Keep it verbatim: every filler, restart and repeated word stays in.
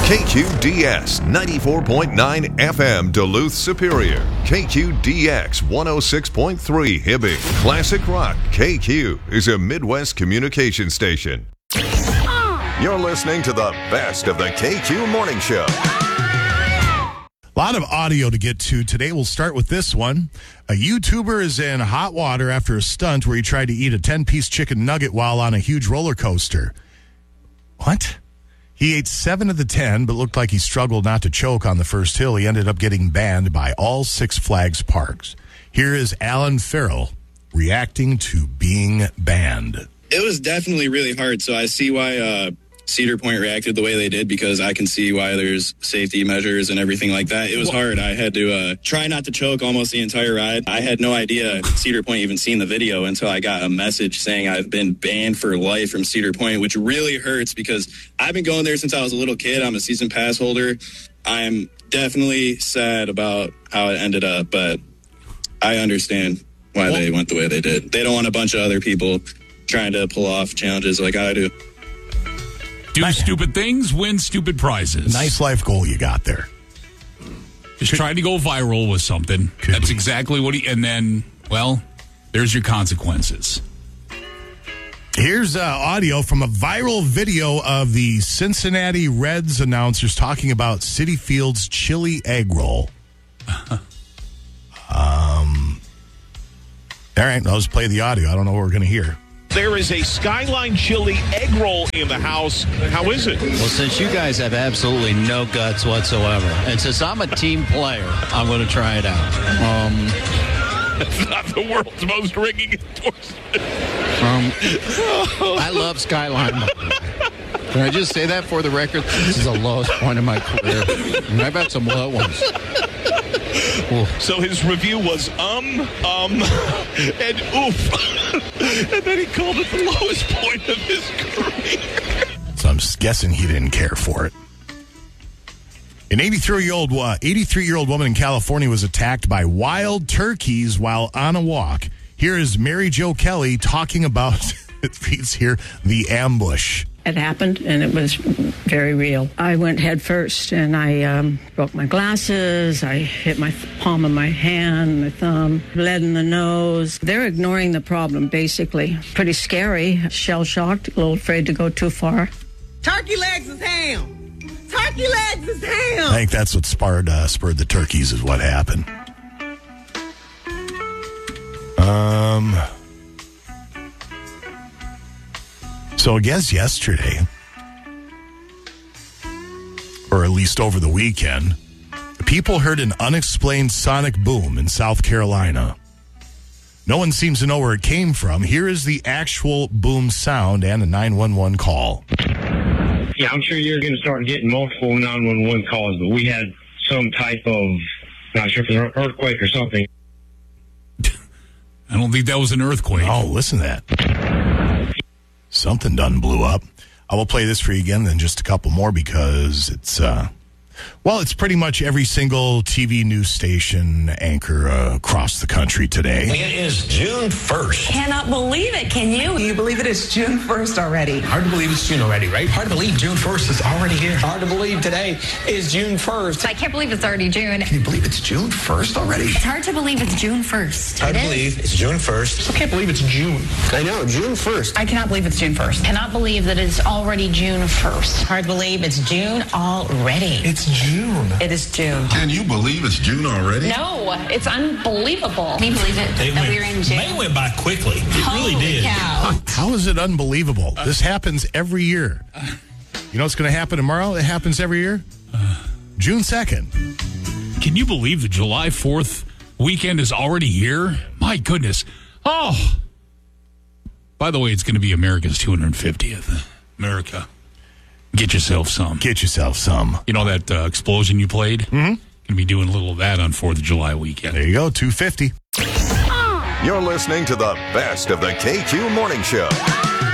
K Q D S ninety-four point nine F M Duluth Superior. K Q D X one oh six point three Hibbing. Classic Rock K Q is a Midwest communication station. You're listening to the best of the K Q Morning Show. A lot of audio to get to today. We'll start with this one. A YouTuber is in hot water after a stunt where he tried to eat a ten-piece chicken nugget while on a huge roller coaster. What? He ate seven of the ten, but looked like he struggled not to choke on the first hill. He ended up getting banned by all Six Flags parks. Here is Alan Farrell reacting to being banned. It was definitely really hard, so I see why uh, Cedar Point reacted the way they did, because I can see why there's safety measures and everything like that. It was hard. I had to uh, try not to choke almost the entire ride. I had no idea Cedar Point even seen the video until I got a message saying I've been banned for life from Cedar Point, which really hurts because I've been going there since I was a little kid. I'm a season pass holder. I'm definitely sad about how it ended up, but I understand why they went the way they did. They don't want a bunch of other people trying to pull off challenges like I do. Do nice. Stupid things, win stupid prizes. Nice life goal you got there. Just Could, trying to go viral with something. That's be. exactly what he... And then, well, there's your consequences. Here's uh, audio from a viral video of the Cincinnati Reds announcers talking about Citi Field's chili egg roll. um. All right, I'll just play the audio. I don't know what we're going to hear. There is a Skyline Chili egg roll in the house. How is it? Well, since you guys have absolutely no guts whatsoever, and since I'm a team player, I'm going to try it out. Um, That's not the world's most ringing endorsement. Um, I love Skyline. Can I just say that for the record? This is the lowest point of my career. And I've had some low ones. Ooh. So his review was um, um, and oof. And then he called it the lowest point of his career. So I'm guessing he didn't care for it. An eighty-three-year-old uh, eighty-three-year-old woman in California was attacked by wild turkeys while on a walk. Here is Mary Jo Kelly talking about, it reads here, the ambush. It happened, and it was very real. I went head first, and I um, broke my glasses. I hit my th- palm of my hand, my thumb, bled in the nose. They're ignoring the problem, basically. Pretty scary, shell-shocked, a little afraid to go too far. Turkey legs is ham. Turkey legs is ham. I think that's what spurred, uh, spurred the turkeys is what happened. Um... So I guess yesterday, or at least over the weekend, people heard an unexplained sonic boom in South Carolina. No one seems to know where it came from. Here is the actual boom sound and a nine one one call. Yeah, I'm sure you're going to start getting multiple nine one one calls, but we had some type of, not sure if it was an earthquake or something. I don't think that was an earthquake. Oh, listen to that. Something done blew up. I will play this for you again, then just a couple more because it's, uh, well, it's pretty much every single T V news station anchor uh, across the country today. It is June first. Cannot believe it, can you? Can you believe it is June first already? Hard to believe it's June already, right? Hard to believe June first is already here. Hard to believe today is June first. I can't believe it's already June. Can you believe it's June first already? It's hard to believe it's June first. Hard it to is. believe it's June first. I can't believe it's June. I know, June first. I cannot believe it's June first. Cannot believe that it's already June first. Hard to believe it's June already. It's June. It is June. Can you believe it's June already? No, it's unbelievable. Can you believe it they that went, we're in June? They went by quickly. It Holy really did. Cow. How is it unbelievable? Uh, this happens every year. You know what's going to happen tomorrow? It happens every year. Uh, June second. Can you believe the July fourth weekend is already here? My goodness. Oh. By the way, it's going to be America's two hundred fiftieth. America. Get yourself some. Get yourself some. You know that uh, explosion you played? Mm-hmm. Going to be doing a little of that on fourth of July weekend. There you go, two fifty. You're listening to the best of the K Q Morning Show.